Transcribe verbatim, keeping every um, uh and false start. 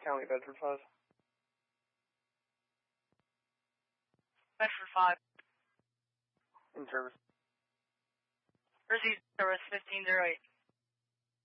County, Bedford five. Bedford five. In service. Receive service fifteen zero eight.